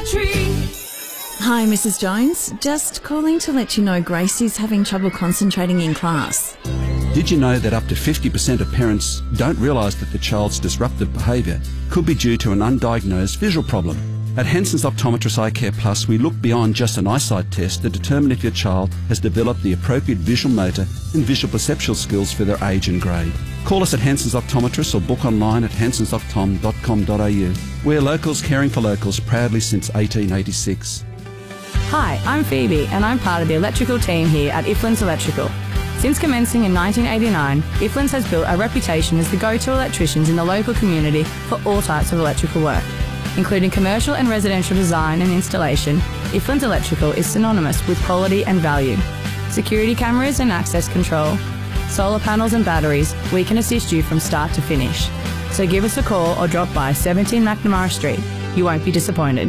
tree. Hi, Mrs. Jones. Just calling to let you know Gracie's having trouble concentrating in class. Did you know that up to 50% of parents don't realise that the child's disruptive behaviour could be due to an undiagnosed visual problem? At Henson's Optometrist Eye Care Plus, we look beyond just an eyesight test to determine if your child has developed the appropriate visual motor and visual perceptual skills for their age and grade. Call us at Henson's Optometrist or book online at hensonsoptom.com.au. We're locals caring for locals proudly since 1886. Hi, I'm Phoebe and I'm part of the electrical team here at Iflin's Electrical. Since commencing in 1989, Iflin's has built a reputation as the go-to electricians in the local community for all types of electrical work. Including commercial and residential design and installation, Iflin's Electrical is synonymous with quality and value. Security cameras and access control, solar panels and batteries, we can assist you from start to finish. So give us a call or drop by 17 McNamara Street. You won't be disappointed.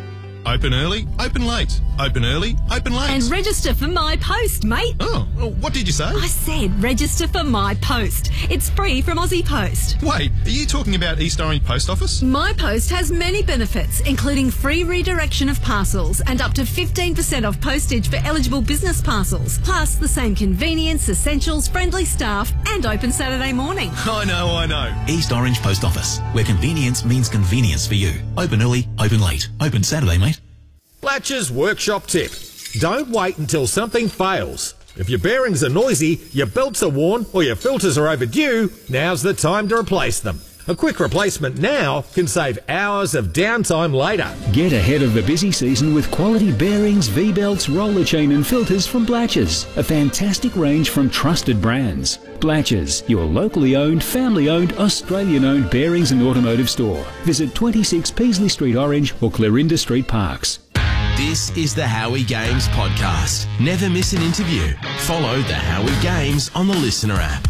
Open early, open late. Open early, open late. And register for My Post, mate. Oh, well, what did you say? I said register for My Post. It's free from Aussie Post. Wait, are you talking about East Orange Post Office? My Post has many benefits, including free redirection of parcels and up to 15% off postage for eligible business parcels, plus the same convenience, essentials, friendly staff and open Saturday morning. I know. East Orange Post Office, where convenience means convenience for you. Open early, open late. Open Saturday, mate. Blatch's workshop tip. Don't wait until something fails. If your bearings are noisy, your belts are worn or your filters are overdue, now's the time to replace them. A quick replacement now can save hours of downtime later. Get ahead of the busy season with quality bearings, V-belts, roller chain and filters from Blatch's. A fantastic range from trusted brands. Blatch's, your locally owned, family-owned, Australian-owned bearings and automotive store. Visit 26 Peasley Street Orange or Clarinda Street Parks. This is the Howie Games podcast. Never miss an interview. Follow the Howie Games on the Listener app.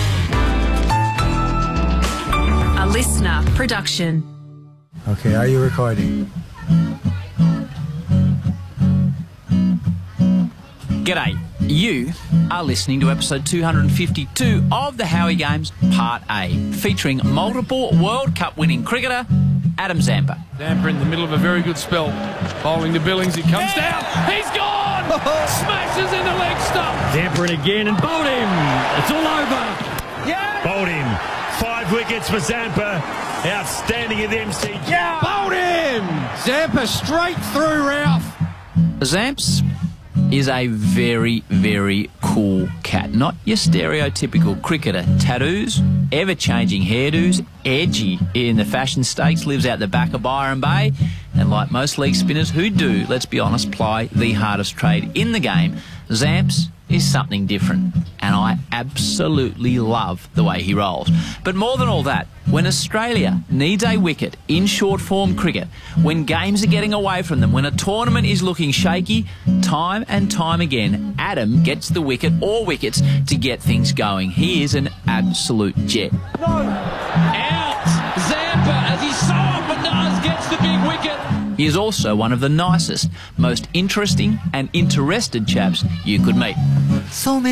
A listener production. Okay, are you recording? G'day. You are listening to episode 252 of the Howie Games Part A, featuring multiple World Cup winning cricketer Adam Zampa. Zampa in the middle of a very good spell. Bowling to Billings, he comes down. He's gone! Smashes in the leg stump. Zampa in again and bowled him. It's all over. Yeah! Bowled him. 5 wickets for Zampa. Outstanding at the MCG. Yeah! Bowled him! Zampa straight through Ralph. Zamps is a very, very cool cat. Not your stereotypical cricketer. Tattoos, ever-changing hairdos, edgy in the fashion stakes, lives out the back of Byron Bay, and like most leg spinners who do, let's be honest, ply the hardest trade in the game, Zamps is something different, and I absolutely love the way he rolls. But more than all that, when Australia needs a wicket in short-form cricket, when games are getting away from them, when a tournament is looking shaky, time and time again, Adam gets the wicket or wickets to get things going. He is an absolute jet. No! Out! Zampa, as he so often does, gets the big wicket. He is also one of the nicest, most interesting and interested chaps you could meet. So many